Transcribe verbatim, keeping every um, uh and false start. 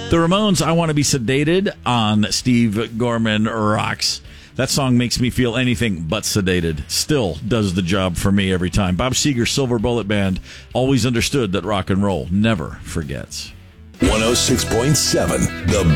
The Ramones, I Want to Be Sedated on Steve Gorman Rocks. That song makes me feel anything but sedated. Still does the job for me every time. Bob Seger's Silver Bullet Band always understood that rock and roll never forgets. one oh six point seven The